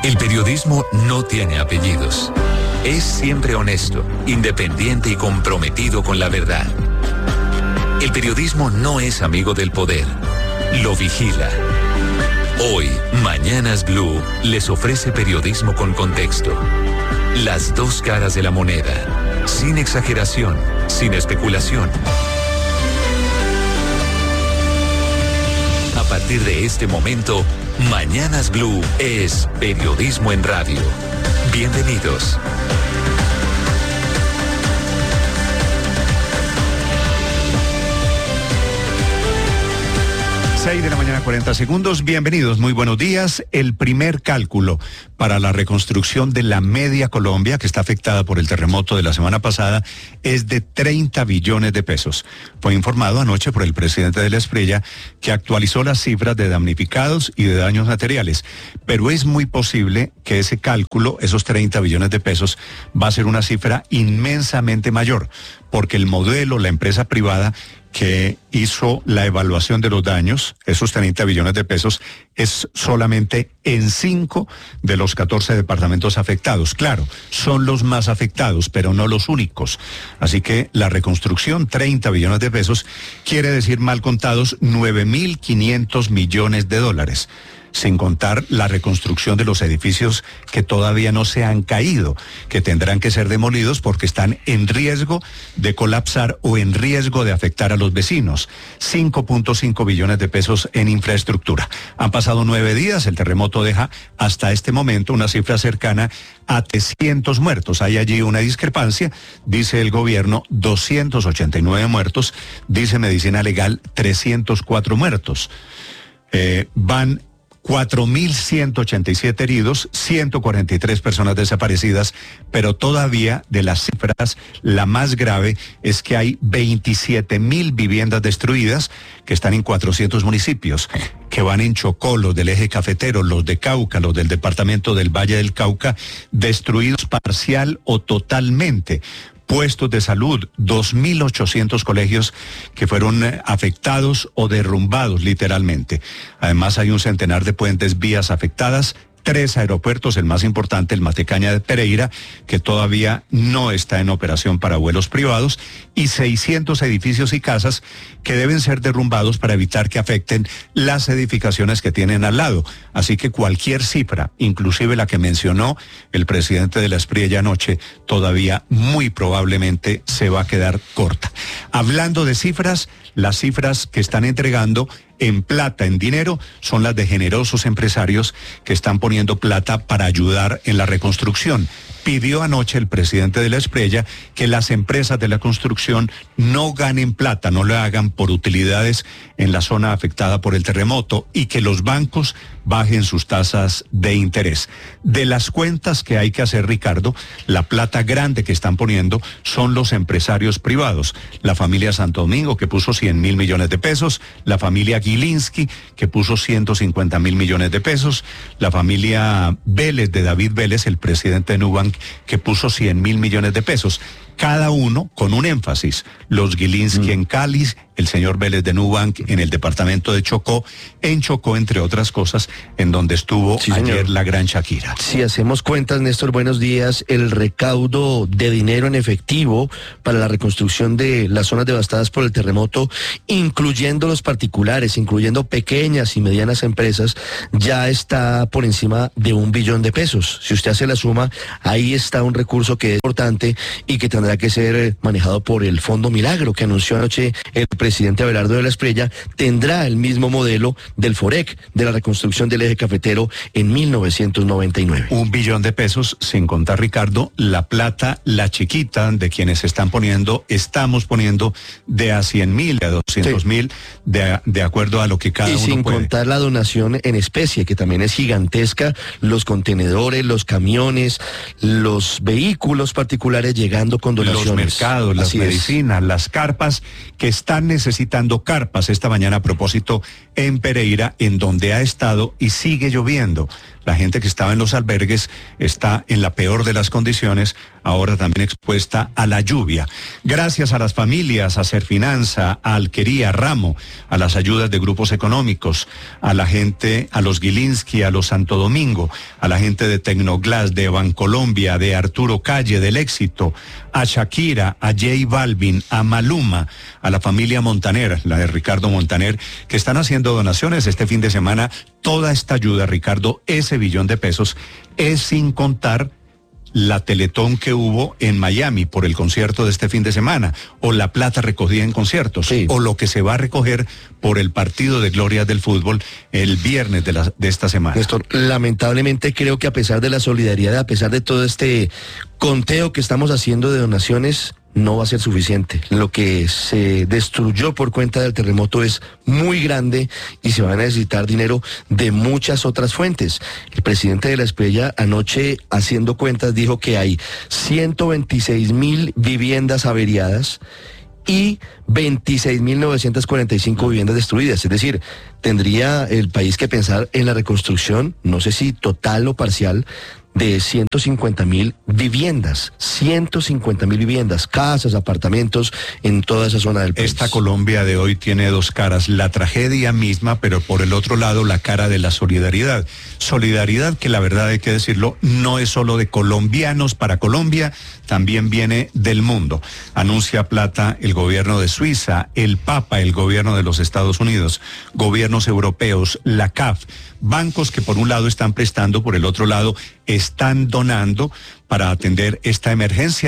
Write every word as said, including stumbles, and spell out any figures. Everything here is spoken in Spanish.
El periodismo no tiene apellidos. Es siempre honesto, independiente y comprometido con la verdad. El periodismo no es amigo del poder, lo vigila. Hoy, Mañanas Blue les ofrece periodismo con contexto. Las dos caras de la moneda, sin exageración, sin especulación. A partir de este momento, Mañanas Blue es periodismo en radio. Bienvenidos. seis de la mañana, cuarenta segundos. Bienvenidos, muy buenos días. El primer cálculo para la reconstrucción de la media Colombia, que está afectada por el terremoto de la semana pasada, es de treinta billones de pesos. Fue informado anoche por el presidente de la Espriella, que actualizó las cifras de damnificados y de daños materiales. Pero es muy posible que ese cálculo, esos treinta billones de pesos, va a ser una cifra inmensamente mayor, porque el modelo, la empresa privada que hizo la evaluación de los daños, esos treinta billones de pesos, es solamente en cinco de los catorce departamentos afectados. Claro, son los más afectados, pero no los únicos. Así que la reconstrucción, treinta billones de pesos, quiere decir mal contados nueve mil quinientos millones de dólares. Sin contar la reconstrucción de los edificios que todavía no se han caído, que tendrán que ser demolidos porque están en riesgo de colapsar o en riesgo de afectar a los vecinos. cinco punto cinco billones de pesos en infraestructura. Han pasado nueve días, el terremoto deja hasta este momento una cifra cercana a trescientos muertos. Hay allí una discrepancia, dice el gobierno doscientos ochenta y nueve muertos, dice Medicina Legal trescientos cuatro muertos. Eh, van cuatro mil ciento ochenta y siete heridos, ciento cuarenta y tres personas desaparecidas, pero todavía de las cifras, la más grave es que hay veintisiete mil viviendas destruidas que están en cuatrocientos municipios, que van en Chocó, los del eje cafetero, los de Cauca, los del departamento del Valle del Cauca, destruidos parcial o totalmente. Puestos de salud, dos mil ochocientos colegios que fueron afectados o derrumbados literalmente. Además hay un centenar de puentes, vías afectadas, tres aeropuertos, el más importante, el Matecaña de Pereira, que todavía no está en operación para vuelos privados, y seiscientos edificios y casas que deben ser derrumbados para evitar que afecten las edificaciones que tienen al lado. Así que cualquier cifra, inclusive la que mencionó el presidente de la Espriella anoche, todavía muy probablemente se va a quedar corta. Hablando de cifras, las cifras que están entregando en plata, en dinero, son las de generosos empresarios que están poniendo plata para ayudar en la reconstrucción. Pidió anoche el presidente de la Espriella que las empresas de la construcción no ganen plata, no lo hagan por utilidades en la zona afectada por el terremoto, y que los bancos bajen sus tasas de interés. De las cuentas que hay que hacer, Ricardo, la plata grande que están poniendo son los empresarios privados. La familia Santo Domingo, que puso cien mil millones de pesos, la familia Gilinski, que puso ciento cincuenta mil millones de pesos, la familia Vélez, de David Vélez, el presidente de Nubank, que puso cien mil millones de pesos. Cada uno con un énfasis. Los Gilinski mm. en Cali, el señor Vélez de Nubank en el departamento de Chocó, en Chocó, entre otras cosas, en donde estuvo sí, ayer señor. la gran Shakira. Si hacemos cuentas, Néstor, buenos días, el recaudo de dinero en efectivo para la reconstrucción de las zonas devastadas por el terremoto, incluyendo los particulares, incluyendo pequeñas y medianas empresas, ya está por encima de un billón de pesos. Si usted hace la suma, ahí está un recurso que es importante y que tendrá que ser manejado por el Fondo Milagro, que anunció anoche el presidente Abelardo de la Espriella. Tendrá el mismo modelo del FOREC, de la reconstrucción del eje cafetero en mil novecientos noventa y nueve. Un billón de pesos, sin contar, Ricardo, la plata, la chiquita, de quienes están poniendo, estamos poniendo de a cien mil, de a doscientos mil, sí. de, de acuerdo a lo que cada y uno puede. Y sin contar la donación en especie, que también es gigantesca, los contenedores, los camiones, los vehículos particulares llegando con donaciones. Los mercados, las Así medicinas, es. las carpas, que están necesitando carpas esta mañana a propósito en Pereira, en donde ha estado y sigue lloviendo. La gente que estaba en los albergues está en la peor de las condiciones, ahora también expuesta a la lluvia. Gracias a las familias, a Serfinanza, a Alquería, Ramo, a las ayudas de grupos económicos, a la gente, a los Gilinski, a los Santo Domingo, a la gente de Tecnoglass, de Bancolombia, de Arturo Calle, del Éxito, a Shakira, a J Balvin, a Maluma, a la familia Montaner, la de Ricardo Montaner, que están haciendo donaciones este fin de semana. Toda esta ayuda, Ricardo, ese billón de pesos, es sin contar la Teletón que hubo en Miami por el concierto de este fin de semana, o la plata recogida en conciertos, sí. o lo que se va a recoger por el partido de glorias del fútbol el viernes de, la, de esta semana. Néstor, lamentablemente creo que a pesar de la solidaridad, a pesar de todo este conteo que estamos haciendo de donaciones, no va a ser suficiente. Lo que se destruyó por cuenta del terremoto es muy grande y se va a necesitar dinero de muchas otras fuentes. El presidente de la Espriella anoche, haciendo cuentas, dijo que hay ciento veintiséis mil viviendas averiadas y veintiséis mil novecientas cuarenta y cinco viviendas destruidas. Es decir, tendría el país que pensar en la reconstrucción, no sé si total o parcial, de ciento cincuenta mil viviendas, ciento cincuenta mil viviendas, casas, apartamentos en toda esa zona del país. Esta Colombia de hoy tiene dos caras, la tragedia misma, pero por el otro lado la cara de la solidaridad. Solidaridad que, la verdad hay que decirlo, no es solo de colombianos para Colombia, también viene del mundo. Anuncia plata el gobierno de Suiza, el Papa, el gobierno de los Estados Unidos, gobiernos europeos, la C A F, bancos que por un lado están prestando, por el otro lado están donando para atender esta emergencia.